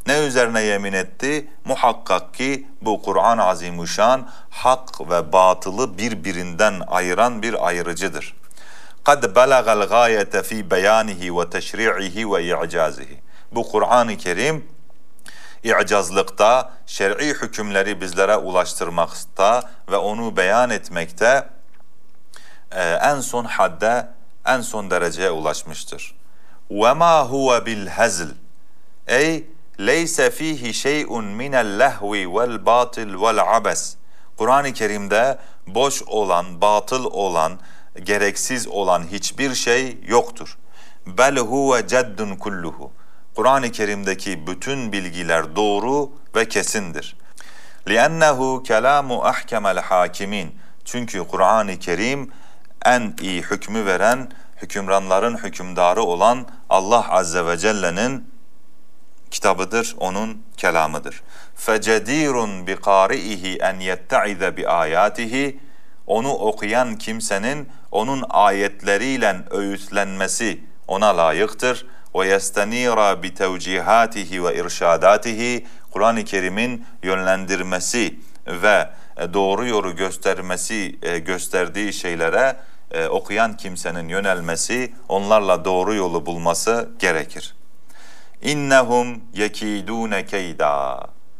Ne üzerine yemin etti? Muhakkak ki bu Kur'an-ı Azimuşşan hak ve batılı birbirinden ayıran bir ayırıcıdır. قَدْ بَلَغَ الْغَايَةَ ف۪ي بَيَانِهِ وَتَشْرِعِهِ وَاِعْجَازِهِ. Bu Kur'an-ı Kerim i'cazlıkta, şer'i hükümleri bizlere ulaştırmakta ve onu beyan etmekte en son hadde, en son dereceye ulaşmıştır. وَمَا هُوَ بِالْهَزْلِ Ey leyse fihi şey'un minel lehvi vel batil vel abes. Kur'an-ı Kerim'de boş olan, batıl olan, gereksiz olan hiçbir şey yoktur. Bel huve ceddun kulluhu. Kur'an-ı Kerim'deki bütün bilgiler doğru ve kesindir. لِأَنَّهُ كَلَامُ أَحْكَمَ الْحَاكِمِينَ. Çünkü Kur'an-ı Kerim en iyi hükmü veren, hükümranların hükümdarı olan Allah Azze ve Celle'nin kitabıdır, onun kelamıdır. فَجَد۪يرٌ بِقَارِئِهِ اَنْ يَتَّعِذَ بِآيَاتِهِ. Onu okuyan kimsenin onun ayetleriyle öğütlenmesi ona layıktır. وَيَسْتَن۪يرَ بِتَوْجِهَاتِهِ وَاِرْشَادَاتِهِ. Kur'an-ı Kerim'in yönlendirmesi ve doğru yolu gösterdiği şeylere okuyan kimsenin yönelmesi, onlarla doğru yolu bulması gerekir. İnnehum yekidune keyda.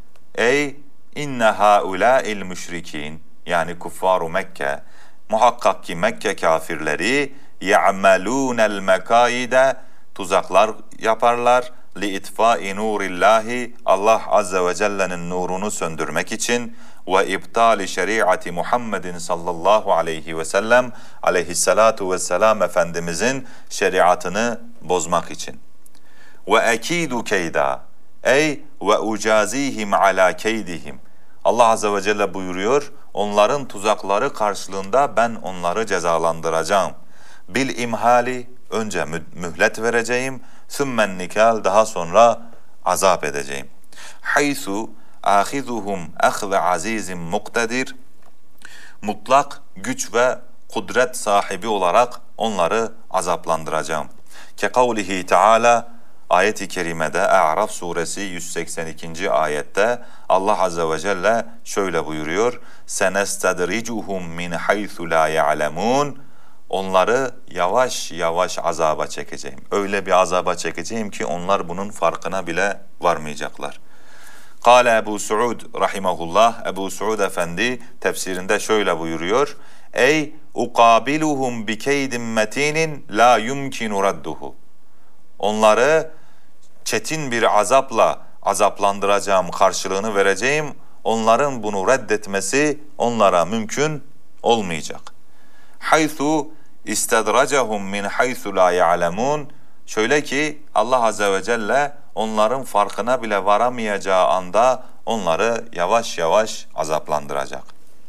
Ey inne haulâ'il müşrikin, yani kuffaru Mekke, muhakkak ki Mekke kafirleri ya'melûnel mekaide, tuzaklar yaparlar, li itfâi nurillahi, Allah Azze ve Celle'nin nurunu söndürmek için, ve iptali şeriati Muhammedin sallallahu aleyhi ve sellem, aleyhissalatu vesselam Efendimizin şeriatını bozmak için. Ve ekidu keyda. Ey ve ucazihim ala keydihim. Allah Azze ve Celle buyuruyor, onların tuzakları karşılığında ben onları cezalandıracağım. Bil imhali, önce mühlet vereceğim, sümmen nikal, daha sonra azap edeceğim. Haysu ahizuhum ahze azizim muktedir. Mutlak güç ve kudret sahibi olarak onları azaplandıracağım. Ke kavlihi Teala, ayet-i kerimede A'raf suresi 182. ayette Allah Azze ve Celle şöyle buyuruyor. Senestedricuhum min haythu la ya'lemun. Onları yavaş yavaş azaba çekeceğim. Öyle bir azaba çekeceğim ki onlar bunun farkına bile varmayacaklar. Kâle Ebu Suud rahimahullah, Ebu Suud Efendi tefsirinde şöyle buyuruyor. Ey uqabiluhum bi keydin metinin la yumkinu radduhu. Onları çetin bir azapla azaplandıracağım, karşılığını vereceğim. Onların bunu reddetmesi onlara mümkün olmayacak. Haythu istedracahum min haythu la ya'lemun. Şöyle ki Allah Azze ve Celle onların farkına bile varamayacağı anda onları yavaş yavaş azaplandıracak.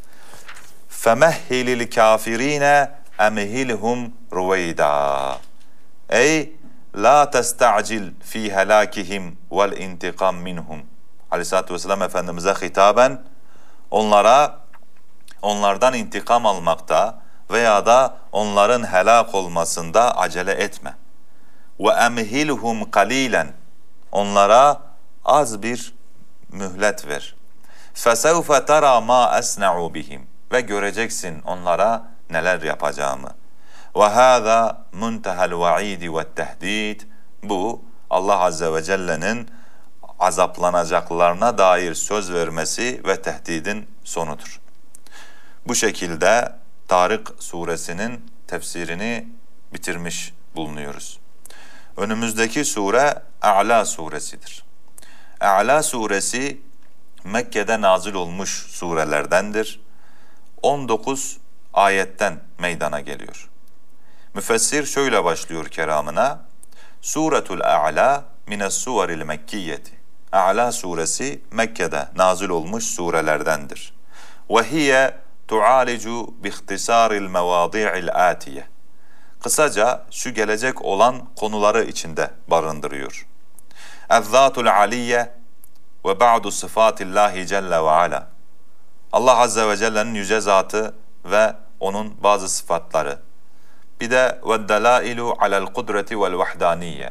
فَمَهِّلِ الْكَافِر۪ينَ اَمْهِلْهُمْ رُوَيْدًا. Ey la testa'cil fi helakihim vel intikam minhum. Aleyhissalatu vesselam Efendimiz'e hitaben onlardan intikam almakta veya da onların helak olmasında acele etme. Ve emhilhum kalilen. Onlara az bir mühlet ver. Fesevfe tera ma esna'u bihim. Ve göreceksin onlara neler yapacağımı. Ve hâzâ muntehel va'idi ve tehdid. Bu Allah Azze ve Celle'nin azaplanacaklarına dair söz vermesi ve tehdidin sonudur. Bu şekilde Tarık suresinin tefsirini bitirmiş bulunuyoruz. Önümüzdeki sure A'la suresidir. A'la suresi Mekke'de nazil olmuş surelerdendir. 19 ayetten meydana geliyor. Müfessir şöyle başlıyor keramına. Suretul A'la mines suveril mekkiyeti. A'la suresi Mekke'de nazil olmuş surelerdendir. Ve hiye tu'alicu bi ihtisaril mevadi'il atiye. Kısaca şu gelecek olan konuları içinde barındırıyor. Ez-zâtul aliyye ve ba'du sıfatillahi celle ve ala. Allah Azze ve Celle'nin yüce zatı ve onun bazı sıfatları. Bir de وَالدَّلَائِلُ عَلَى الْقُدْرَةِ وَالْوَحْدَانِيَّ.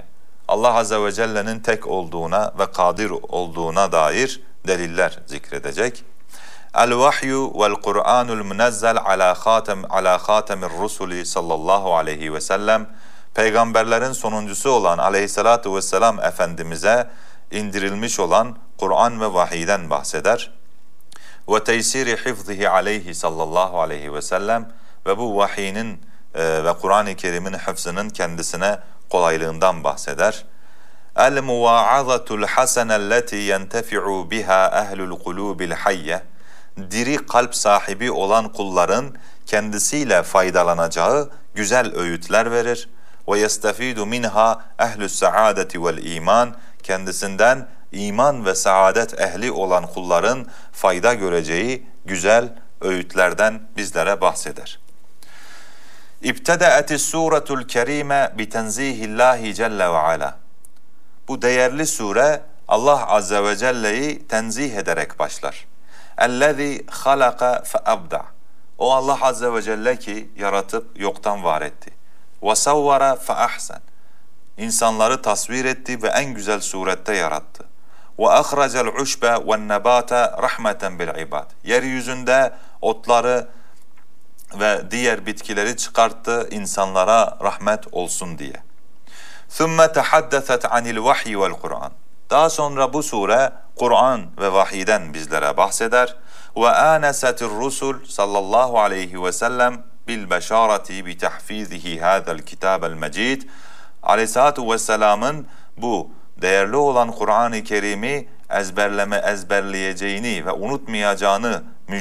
Allah Azze ve Celle'nin tek olduğuna ve kadir olduğuna dair deliller zikredecek. El-vahyu vel-Kur'anul münezzel ala khatemir rusuli sallallahu aleyhi ve sellem, peygamberlerin sonuncusu olan aleyhissalatu vesselam Efendimiz'e indirilmiş olan Kur'an ve vahiyden bahseder. Ve teysiri hifzihi aleyhi sallallahu aleyhi ve sellem, ve bu vahiyinin ve Kur'an-ı Kerim'in hıfzının kendisine kolaylığından bahseder. El-muva'azatul hasenelleti yentefi'u biha ehlul kulubil hayye, diri kalp sahibi olan kulların kendisiyle faydalanacağı güzel öğütler verir. Ve yestefidu minha ehlus saadeti vel iman, kendisinden iman ve saadet ehli olan kulların fayda göreceği güzel öğütlerden bizlere bahseder. İbtedaetis suretul kerime bi tenzihillahi celle ve ala. Bu değerli sure Allah Azze ve Celle'yi tenzih ederek başlar. Ellezî halaka fe abda. O Allah Azze ve Celle ki yaratıp yoktan var etti. Ve savvara fe ahsen. İnsanları tasvir etti ve en güzel surette yarattı. Ve ahracel uşbe ve nebata rahmeten bil ibad. Yeryüzünde otları ve diğer bitkileri çıkarttı insanlara rahmet olsun diye. ثُمَّ تَحَدَّثَتْ عَنِ الْوَحْيِ وَالْقُرْآنِ. Daha sonra bu sure Kur'an ve vahiyden bizlere bahseder. وَآنَسَتِ الرُّسُلُ sallallahu aleyhi ve sellem بِالْبَشَارَةِ بِتَحْفِيظِهِ هَذَا الْكِتَابَ الْمَجِيدِ. Aleyhissalatu vesselamın bu değerli olan Kur'an-ı Kerim'i ezberleyeceğini ve unutmayacağını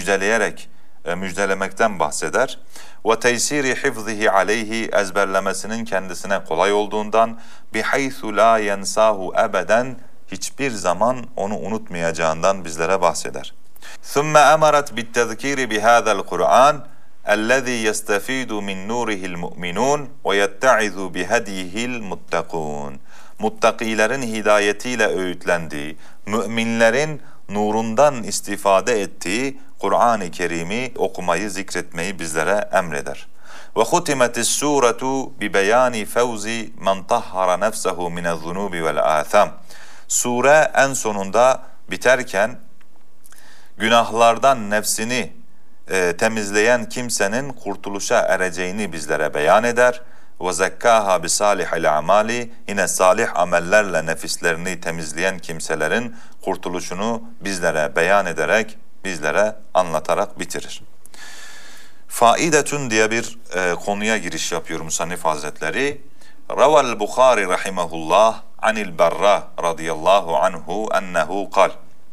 müjdelemekten bahseder. Ve teysiri hifzihi aleyhi, ezberlemesinin kendisine kolay olduğundan, bihaythu la yensahu ebeden, hiçbir zaman onu unutmayacağından bizlere bahseder. Thumma amarat bittezkiri bihazal Kur'an ellezî yestefidu min nurihil mu'minun ve yettaizu bihadiyihil muttakun. Muttakilerin hidayetiyle öğütlendiği, müminlerin nurundan istifade ettiği Kur'an-ı Kerim'i okumayı, zikretmeyi bizlere emreder. Ve hutimetis suretu bi beyani fevzi men tahhara nefsehu mine'z-zunubi vel atham. Sure en sonunda biterken günahlardan nefsini temizleyen kimsenin kurtuluşa ereceğini bizlere beyan eder. Ve zekkaha bi salihil amali, yine salih amellerle nefislerini temizleyen kimselerin kurtuluşunu bizlere beyan ederek, bizlere anlatarak bitirir. Faidetun diye bir konuya giriş yapıyor Musannif Hazretleri. Raval Bukhari rahimahullah anil Berra radıyallahu anhu ennehu kal.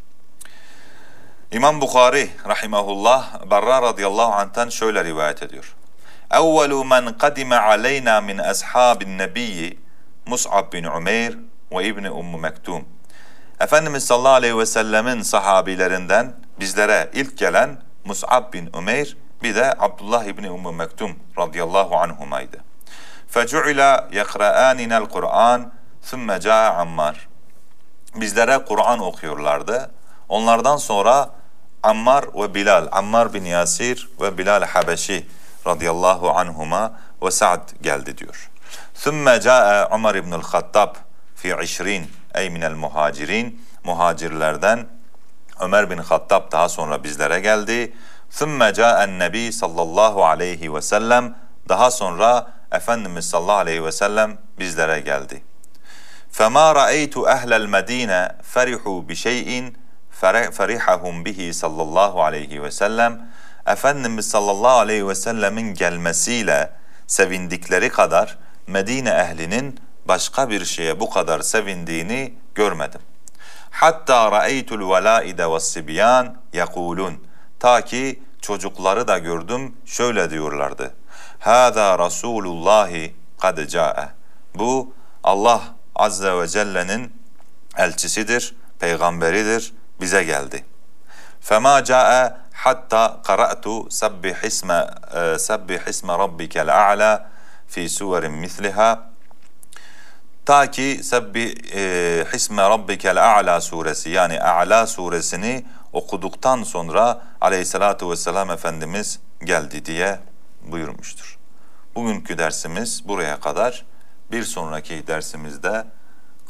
İmam Bukhari rahimahullah Berra radıyallahu anh'tan şöyle rivayet ediyor. Evvelu men kadime aleyna min ashabin nebiyyi Mus'ab bin Umeyr ve İbni Ummu Mektum. Efendimiz sallallahu aleyhi ve sellemin sahabilerinden bizlere ilk gelen Mus'ab bin Umeyr, bir de Abdullah İbni Ummu Mektum radıyallahu anhumaydı. فَجُعِلَا يَقْرَآنِنَا الْقُرْآنِ ثُمَّ جَاءَ Ammar. Bizlere Kur'an okuyorlardı. Onlardan sonra Ammar ve Bilal, Ammar bin Yasir ve Bilal Habeşi radıyallahu anhuma ve Sa'd geldi diyor. ثُمَّ جَاءَ Ömer ibnül Hattab fi 20 ey minel muhacirin. Muhacirlerden Ömer bin Hattab daha sonra bizlere geldi. ثُمَّ جَاءَ النَّبِي sallallahu aleyhi ve sellem. Daha sonra Efendimiz sallallahu aleyhi ve sellem bizlere geldi. فَمَا رَأَيْتُ أَهْلَ الْمَد۪ينَ فَرِحُوا بِشَيْءٍ فَرِحَهُمْ بِهِ sallallahu aleyhi ve sellem. Efendimiz sallallahu aleyhi ve sellemin gelmesiyle sevindikleri kadar Medine ehlinin başka bir şeye bu kadar sevindiğini görmedim. Hatta ra'eytul velaide ve's-sibyan yekulun. Ta ki çocukları da gördüm, şöyle diyorlardı. Hâzâ Rasûlullâhi kad câe. Bu Allah Azze ve Celle'nin elçisidir, peygamberidir, bize geldi. Fema câe hatta qara'tu sebbih isme rabbikel a'la fi suverin misliha. Ta ki sebbih isme rabbikel a'la suresi, yani A'la suresini okuduktan sonra aleyhissalatu vesselam Efendimiz geldi diye buyurmuştur. Bugünkü dersimiz buraya kadar. Bir sonraki dersimizde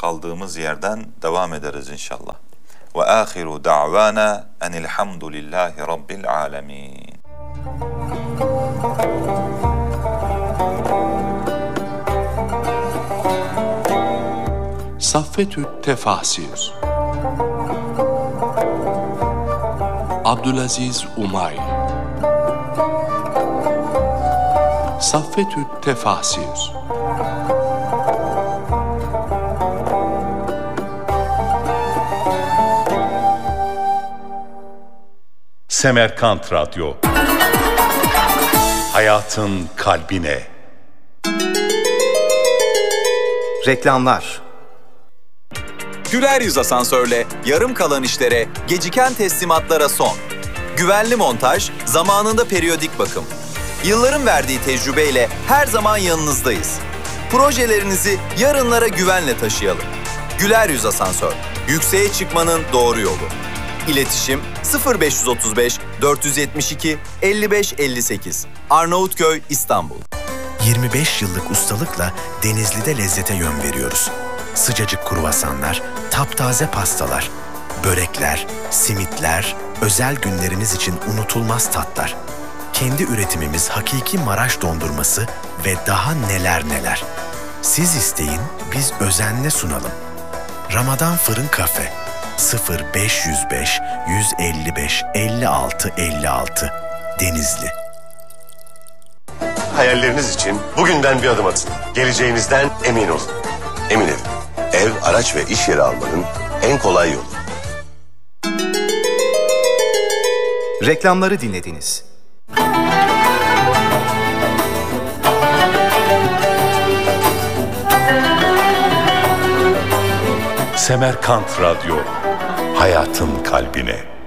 kaldığımız yerden devam ederiz inşallah. Ve ahiru da'vana enilhamdülillahi rabbil alemin. Saffetü Tefasir Abdülaziz Umay Saffetü Tefasir Semerkant Radyo, hayatın kalbine. Reklamlar. Güler Yüz Asansör'le yarım kalan işlere, geciken teslimatlara son. Güvenli montaj, zamanında periyodik bakım. Yılların verdiği tecrübeyle her zaman yanınızdayız. Projelerinizi yarınlara güvenle taşıyalım. Güler Yüz Asansör, yükseğe çıkmanın doğru yolu. İletişim 0535 472 55 58 Arnavutköy, İstanbul. 25 yıllık ustalıkla Denizli'de lezzete yön veriyoruz. Sıcacık kruvasanlar, taptaze pastalar, börekler, simitler, özel günleriniz için unutulmaz tatlar. Kendi üretimimiz hakiki Maraş dondurması ve daha neler neler. Siz isteyin, biz özenle sunalım. Ramazan Fırın Kafe 0505 155 56 56 Denizli. Hayalleriniz için bugünden bir adım atın. Geleceğinizden emin olun. Emin Ev. Ev, araç ve iş yeri almanın en kolay yolu. Reklamları dinlediniz. Semerkant Radyo, hayatın kalbine.